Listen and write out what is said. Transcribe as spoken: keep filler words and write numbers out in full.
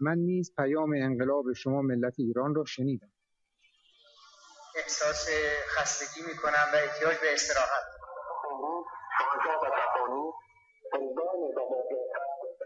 من نیز پیام انقلاب شما ملت ایران را شنیدم. احساس خستگی میکنم و احتیاج به استراحت. امروز شاهزاده و تقانی، زندان